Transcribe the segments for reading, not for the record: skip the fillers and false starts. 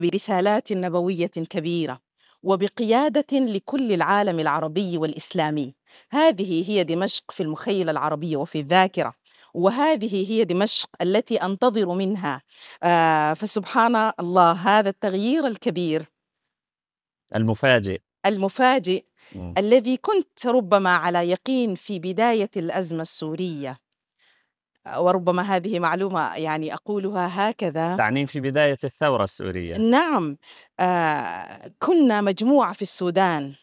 برسالات نبوية كبيرة وبقيادة لكل العالم العربي والإسلامي. هذه هي دمشق في المخيلة العربية وفي الذاكرة، وهذه هي دمشق التي أنتظر منها. فسبحان الله، هذا التغيير الكبير المفاجئ المفاجئ الذي كنت ربما على يقين في بداية الأزمة السورية، وربما هذه معلومة يعني أقولها هكذا. تعنين في بداية الثورة السورية؟ نعم. كنا مجموعة في السودان،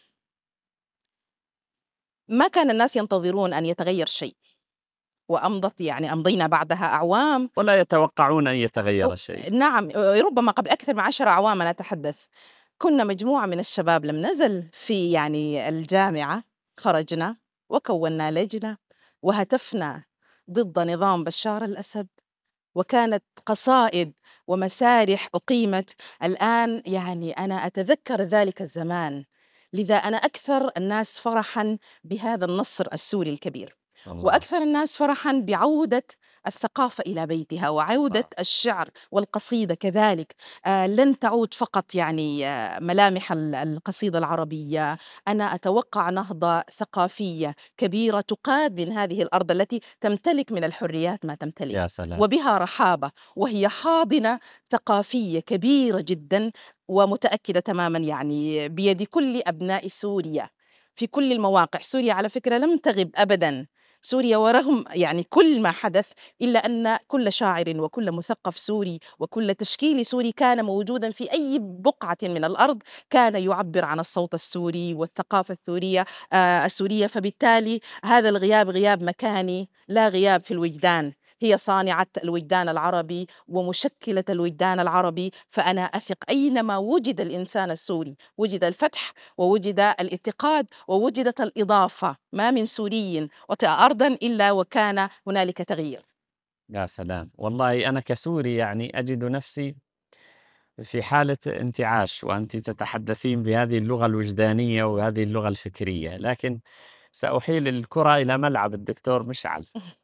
ما كان الناس ينتظرون أن يتغير شيء، وأمضت يعني أمضينا بعدها أعوام ولا يتوقعون أن يتغير شيء. نعم، ربما قبل أكثر من 10 أعوام أنا أتحدث. كنا مجموعة من الشباب لم نزل في يعني الجامعة، خرجنا وكونا لجنة وهتفنا ضد نظام بشار الأسد، وكانت قصائد ومسارح أقيمت. الآن يعني أنا أتذكر ذلك الزمان، لذا أنا أكثر الناس فرحاً بهذا النصر السوري الكبير، وأكثر الناس فرحاً بعودة الثقافة إلى بيتها وعودة الشعر والقصيدة كذلك. لن تعود فقط يعني ملامح القصيدة العربية. أنا أتوقع نهضة ثقافية كبيرة تقاد من هذه الأرض التي تمتلك من الحريات ما تمتلك، يا سلام. وبها رحابة، وهي حاضنة ثقافية كبيرة جدا، ومتأكدة تماما يعني بيد كل أبناء سوريا في كل المواقع. سوريا على فكرة لم تغب أبدا، سوريا ورغم يعني كل ما حدث، إلا أن كل شاعر وكل مثقف سوري وكل تشكيل سوري كان موجودا في أي بقعة من الأرض، كان يعبر عن الصوت السوري والثقافة السورية. فبالتالي هذا الغياب غياب مكاني، لا غياب في الوجدان. هي صانعة الوجدان العربي ومشكلة الوجدان العربي. فأنا أثق أينما وجد الإنسان السوري وجد الفتح ووجد الاتقاد ووجدت الإضافة. ما من سوري وطئ أرضا إلا وكان هنالك تغيير. يا سلام، والله أنا كسوري يعني أجد نفسي في حالة انتعاش وأنت تتحدثين بهذه اللغة الوجدانية وهذه اللغة الفكرية. لكن سأحيل الكرة إلى ملعب الدكتور مشعل.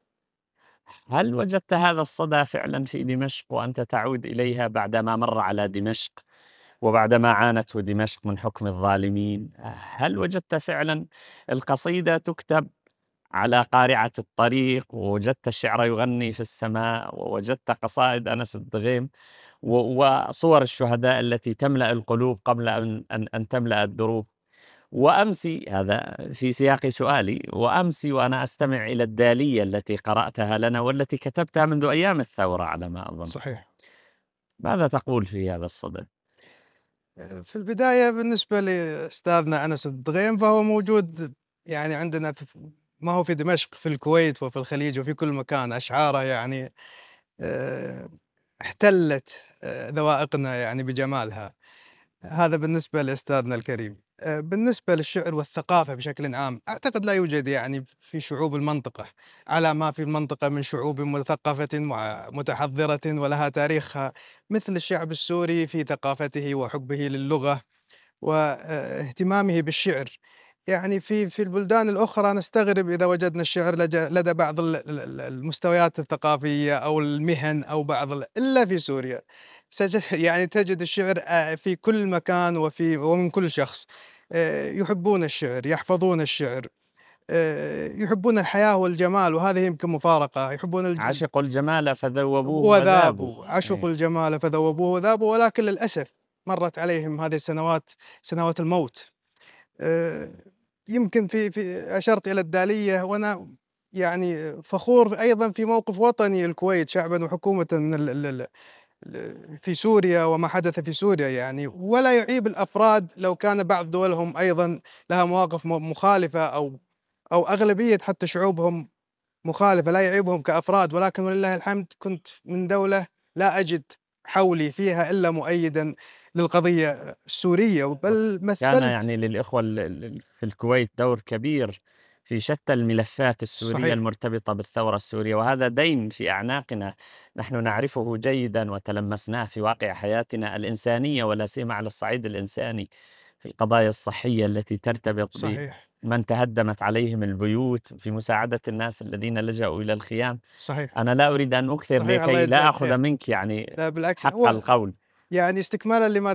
هل وجدت هذا الصدى فعلا في دمشق وأنت تعود إليها بعدما مر على دمشق وبعدما عانته دمشق من حكم الظالمين؟ هل وجدت فعلا القصيدة تكتب على قارعة الطريق، ووجدت الشعر يغني في السماء، ووجدت قصائد أنس الضغيم وصور الشهداء التي تملأ القلوب قبل أن تملأ الدروب؟ وأمسي، هذا في سياق سؤالي، وأمسي وأنا أستمع إلى الدالية التي قرأتها لنا والتي كتبتها منذ أيام الثورة على ما أظن. صحيح. ماذا تقول في هذا الصدد؟ في البداية بالنسبة لأستاذنا أنس الضغيم فهو موجود يعني عندنا ما هو في دمشق، في الكويت وفي الخليج وفي كل مكان. أشعاره يعني احتلت ذوائقنا يعني بجمالها. هذا بالنسبة لأستاذنا الكريم. بالنسبة للشعر والثقافة بشكل عام، أعتقد لا يوجد يعني في شعوب المنطقة على ما في المنطقة من شعوب مثقفة ومتحضرة ولها تاريخها مثل الشعب السوري في ثقافته وحبه للغة واهتمامه بالشعر. يعني في البلدان الأخرى نستغرب إذا وجدنا الشعر لدى بعض المستويات الثقافية أو المهن أو إلا في سوريا يعني تجد الشعر في كل مكان ومن كل شخص. يحبون الشعر، يحفظون الشعر، يحبون الحياة والجمال، وهذه يمكن مفارقة. يحبون عشقوا الجمال فذوبوه وذابوا. عشقوا الجمال فذوبوه وذابوا، ولكن للأسف مرت عليهم هذه السنوات، سنوات الموت. يمكن في أشرت إلى الدالية، وأنا يعني فخور أيضا في موقف وطني الكويت شعبا وحكومة في سوريا وما حدث في سوريا يعني. ولا يعيب الأفراد لو كان بعض دولهم أيضا لها مواقف مخالفة أو أغلبية حتى شعوبهم مخالفة، لا يعيبهم كأفراد. ولكن ولله الحمد كنت من دولة لا أجد حولي فيها إلا مؤيدا للقضية السورية، بل مثلت. كان يعني للإخوة في الكويت دور كبير في شتى الملفات السورية. صحيح. المرتبطة بالثورة السورية، وهذا دين في أعناقنا نحن نعرفه جيدا وتلمسناه في واقع حياتنا الإنسانية، ولا سيما على الصعيد الإنساني في القضايا الصحية التي ترتبط صحيح. بمن تهدمت عليهم البيوت، في مساعدة الناس الذين لجأوا إلى الخيام. صحيح. أنا لا أريد أن أكثر صحيح. الله لكي لا يجزاك أخذ خير. منك يعني لا بالعكس، حق القول. يعني استكمالا لما